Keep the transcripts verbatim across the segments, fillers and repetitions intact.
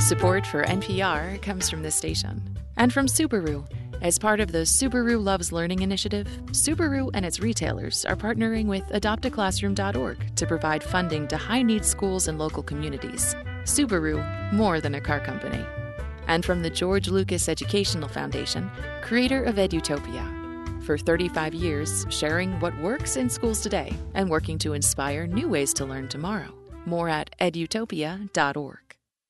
Support for N P R comes from this station and from Subaru. As part of the Subaru Loves Learning initiative, Subaru and its retailers are partnering with adopt a classroom dot org to provide funding to high-needs schools and local communities. Subaru, more than a car company. And from the George Lucas Educational Foundation, creator of Edutopia. For thirty-five years, sharing what works in schools today and working to inspire new ways to learn tomorrow. More at edutopia dot org.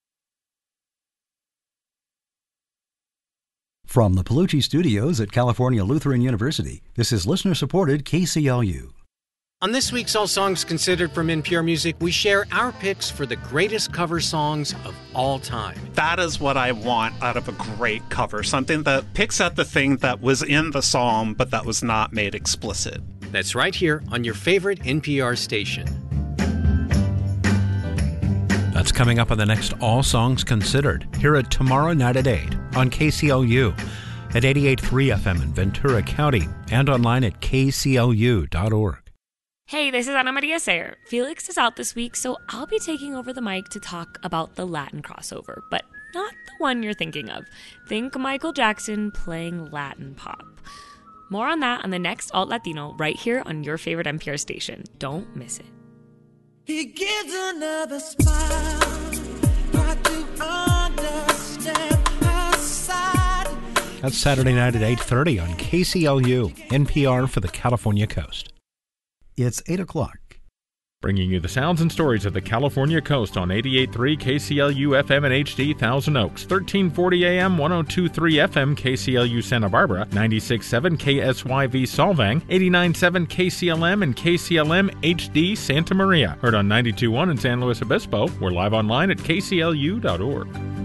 From the Palucci Studios at California Lutheran University, this is listener-supported K C L U. On this week's All Songs Considered from N P R Music, we share our picks for the greatest cover songs of all time. That is what I want out of a great cover, something that picks at the thing that was in the song but that was not made explicit. That's right here on your favorite N P R station. That's coming up on the next All Songs Considered, here at tomorrow night at eight on K C L U, at eighty-eight point three F M in Ventura County, and online at K C L U dot org. Hey, this is Ana Maria Sayer. Felix is out this week, so I'll be taking over the mic to talk about the Latin crossover, but not the one you're thinking of. Think Michael Jackson playing Latin pop. More on that on the next Alt Latino right here on your favorite N P R station. Don't miss it. He gives another smile. Try to understand her side. That's Saturday night at eight thirty on K C L U, N P R for the California Coast. It's eight o'clock. Bringing you the sounds and stories of the California Coast on eighty-eight point three K C L U F M and H D Thousand Oaks, thirteen forty A M, one oh two point three F M K C L U Santa Barbara, ninety-six point seven K S Y V Solvang, eighty-nine point seven K C L M and K C L M H D Santa Maria. Heard on ninety-two point one in San Luis Obispo. We're live online at K C L U dot org.